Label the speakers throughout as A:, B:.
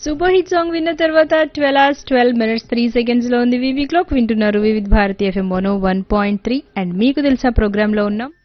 A: Super hit song విన్న తర్వాత 12 hours 12 minutes 3 seconds లో ఉంది వివి క్లాక్. వింటున్నారు వివిధ్ భారతి ఎఫ్ఎం 101.3 అండ్ మీకు తెలుసా ప్రోగ్రామ్ లో ఉన్నాం.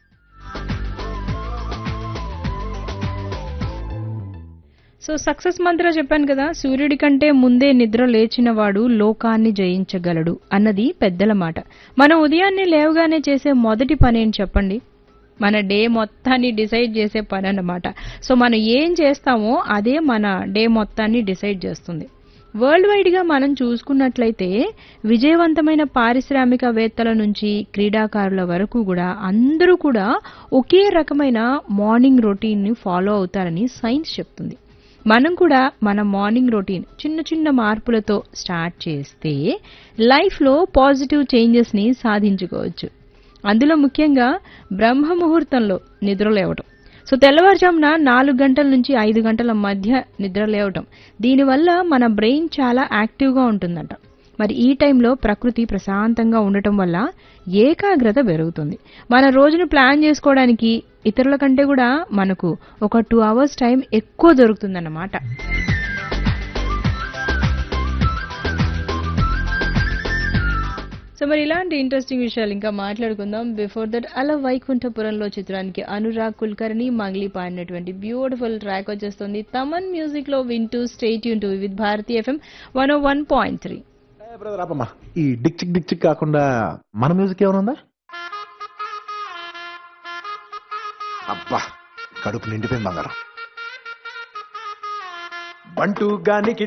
A: సో సక్సెస్ మంత్ర చెప్పాను కదా, సూర్యుడి కంటే ముందే నిద్ర లేచిన వాడు లోకాన్ని జయించగలడు అన్నది పెద్దల మాట. మనం ఉదయాన్నే లేవగానే చేసే మొదటి పని ఏంటి చెప్పండి? మన డే మొత్తాన్ని డిసైడ్ చేసే పని అన్నమాట. సో మనం ఏం చేస్తామో అదే మన డే మొత్తాన్ని డిసైడ్ చేస్తుంది. వరల్డ్ వైడ్ గా మనం చూసుకున్నట్లయితే విజయవంతమైన పారిశ్రామికవేత్తల నుంచి క్రీడాకారుల వరకు కూడా అందరూ కూడా ఒకే రకమైన మార్నింగ్ రొటీన్ ని ఫాలో అవుతారని సైన్స్ చెప్తుంది. మనం కూడా మన మార్నింగ్ రొటీన్ చిన్న చిన్న మార్పులతో స్టార్ట్ చేస్తే లైఫ్లో పాజిటివ్ చేంజెస్ ని సాధించుకోవచ్చు. అందులో ముఖ్యంగా బ్రహ్మ ముహూర్తంలో నిద్ర లేవటం. సో తెల్లవారుజామున 4 గంటల నుంచి 5 గంటల మధ్య నిద్ర లేవటం, దీనివల్ల మన బ్రెయిన్ చాలా యాక్టివ్గా ఉంటుందంట. మరి ఈ టైంలో ప్రకృతి ప్రశాంతంగా ఉండటం వల్ల ఏకాగ్రత పెరుగుతుంది. మన రోజును ప్లాన్ చేసుకోవడానికి ఇతరుల కంటే కూడా మనకు ఒక 2 hours టైం ఎక్కువ దొరుకుతుందన్నమాట. సో మరి ఇలాంటి ఇంట్రెస్టింగ్ విషయాలు ఇంకా మాట్లాడుకుందాం. బిఫోర్ దట్ అలా వైకుంఠపురంలో చిత్రానికి అనురాగ్ కుల్కర్ని మంగ్లీ పాడినటువంటి బ్యూటిఫుల్ ట్రాక్ వచ్చేస్తుంది తమన్ మ్యూజిక్ లో. వింటూ stay tune to with Bharati FM 101.3.
B: Brother ఆపమ్మా, ఈ డిక్ చిక్ కాకుండా మన మ్యూజిక్ ఏమైనా ఉందా? అబ్బా, కడుపు నిండిపోయింది బంగారం. బంటూ గానికి